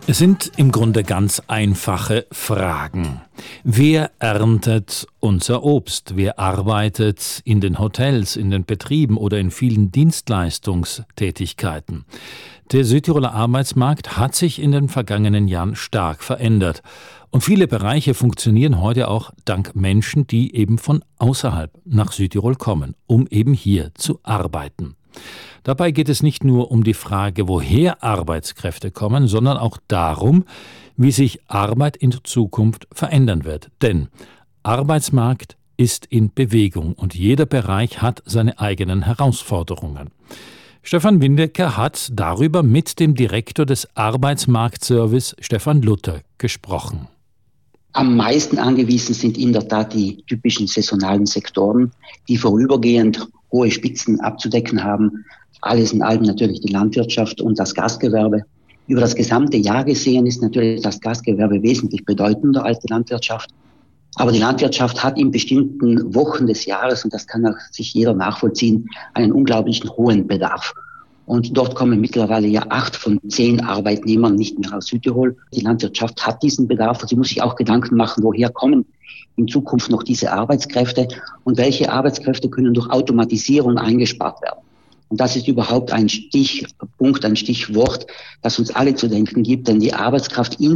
Es sind im Grunde ganz einfache Fragen. Wer erntet unser Obst? Wer arbeitet in den Hotels, in den Betrieben oder in vielen Dienstleistungstätigkeiten? Der Südtiroler Arbeitsmarkt hat sich in den vergangenen Jahren stark verändert. Und viele Bereiche funktionieren heute auch dank Menschen, die eben von außerhalb nach Südtirol kommen, um eben hier zu arbeiten. Dabei geht es nicht nur um die Frage, woher Arbeitskräfte kommen, sondern auch darum, wie sich Arbeit in Zukunft verändern wird. Denn Arbeitsmarkt ist in Bewegung und jeder Bereich hat seine eigenen Herausforderungen. Stefan Windecker hat darüber mit dem Direktor des Arbeitsmarktservice, Stefan Luther, gesprochen. Am meisten angewiesen sind in der Tat die typischen saisonalen Sektoren, die vorübergehend hohe Spitzen abzudecken haben. Alles in allem natürlich die Landwirtschaft und das Gastgewerbe. Über das gesamte Jahr gesehen ist natürlich das Gastgewerbe wesentlich bedeutender als die Landwirtschaft. Aber die Landwirtschaft hat in bestimmten Wochen des Jahres, und das kann auch sich jeder nachvollziehen, einen unglaublichen hohen Bedarf. Und dort kommen mittlerweile ja 8 von 10 Arbeitnehmern nicht mehr aus Südtirol. Die Landwirtschaft hat diesen Bedarf und sie muss sich auch Gedanken machen, woher kommen in Zukunft noch diese Arbeitskräfte und welche Arbeitskräfte können durch Automatisierung eingespart werden. Und das ist überhaupt ein Stichpunkt, ein Stichwort, das uns alle zu denken gibt, denn die Arbeitskraft